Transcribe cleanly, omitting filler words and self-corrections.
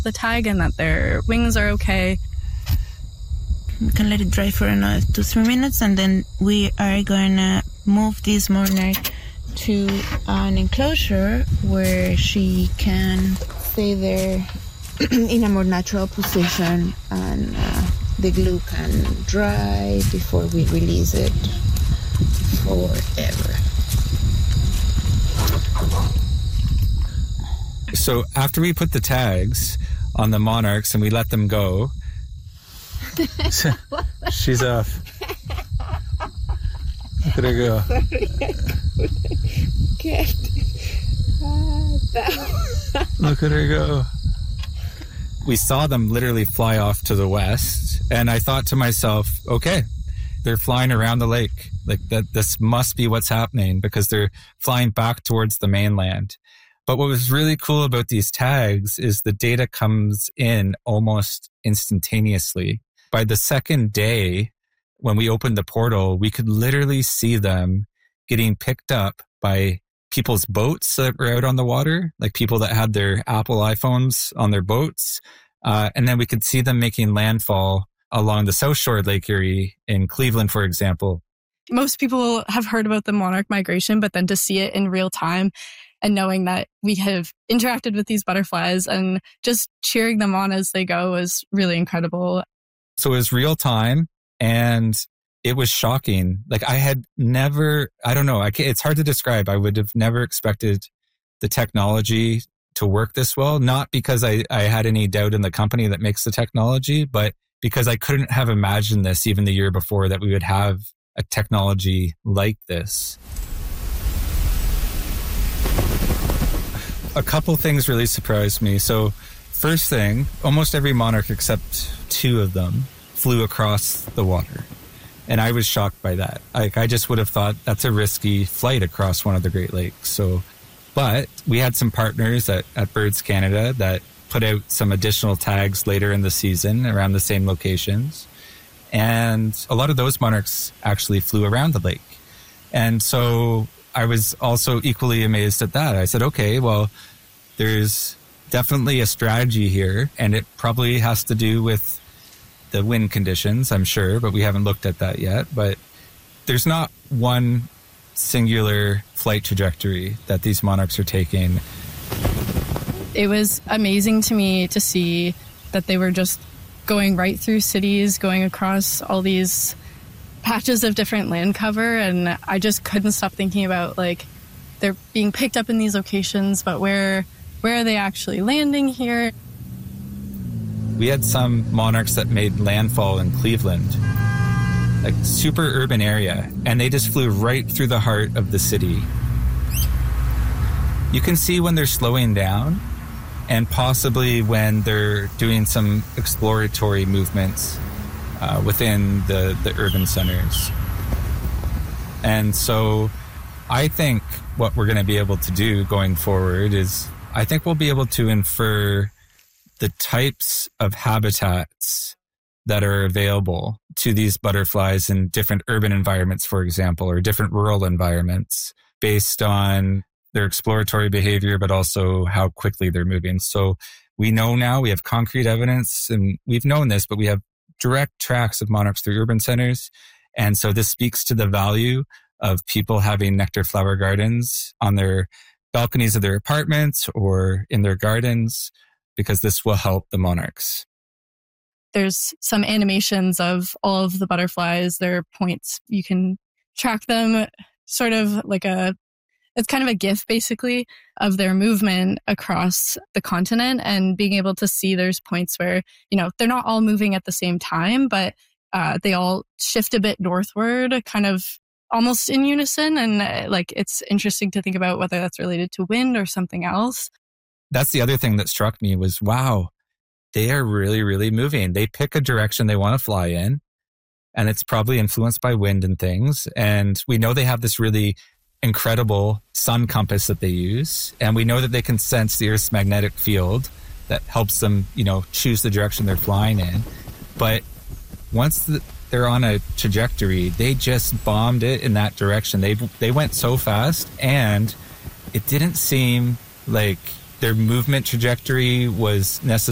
the tag and that their wings are okay. We can let it dry for another 2-3 minutes, and then we are going to move this monarch to an enclosure where she can stay there in a more natural position, and the glue can dry before we release it forever. So after we put the tags on the monarchs and we let them go, she's off. Look at her go. Look at her go. We saw them literally fly off to the west, and I thought to myself, okay, they're flying around the lake. Like that, this must be what's happening, because they're flying back towards the mainland. But what was really cool about these tags is the data comes in almost instantaneously. By the second day, when we opened the portal, we could literally see them getting picked up by people's boats that were out on the water, like people that had their Apple iPhones on their boats. And then we could see them making landfall along the South Shore of Lake Erie in Cleveland, for example. Most people have heard about the monarch migration, but then to see it in real time and knowing that we have interacted with these butterflies and just cheering them on as they go is really incredible. So it was real time, and it was shocking. Like I had never, I don't know, it's hard to describe. I would have never expected the technology to work this well, not because I had any doubt in the company that makes the technology, but because I couldn't have imagined this even the year before, that we would have a technology like this. A couple things really surprised me. So first thing, almost every monarch except 2 of them flew across the water. And I was shocked by that. Like, I just would have thought that's a risky flight across one of the Great Lakes. But we had some partners at Birds Canada that put out some additional tags later in the season around the same locations. And a lot of those monarchs actually flew around the lake. And so I was also equally amazed at that. I said, okay, well, there's definitely a strategy here, and it probably has to do with the wind conditions, I'm sure, but we haven't looked at that yet. But there's not one singular flight trajectory that these monarchs are taking. It was amazing to me to see that they were just going right through cities, going across all these patches of different land cover. And I just couldn't stop thinking about, like, they're being picked up in these locations, but where are they actually landing here? We had some monarchs that made landfall in Cleveland, like super urban area, and they just flew right through the heart of the city. You can see when they're slowing down, and possibly when they're doing some exploratory movements within the urban centers. And so I think what we're going to be able to do going forward is, I think we'll be able to infer the types of habitats that are available to these butterflies in different urban environments, for example, or different rural environments, based on their exploratory behavior, but also how quickly they're moving. So we know now, we have concrete evidence, and we've known this, but we have direct tracks of monarchs through urban centers. And so this speaks to the value of people having nectar flower gardens on their balconies of their apartments or in their gardens, because this will help the monarchs. There's some animations of all of the butterflies, their points. You can track them sort of like it's kind of a GIF basically of their movement across the continent, and being able to see there's points where, they're not all moving at the same time, but they all shift a bit northward, kind of almost in unison. And it's interesting to think about whether that's related to wind or something else. That's the other thing that struck me was, wow, they are really, really moving. They pick a direction they want to fly in, and it's probably influenced by wind and things. And we know they have this really incredible sun compass that they use. And we know that they can sense the Earth's magnetic field that helps them, choose the direction they're flying in. But once they're on a trajectory, they just bombed it in that direction. They went so fast, and it didn't seem like their movement trajectory was necessarily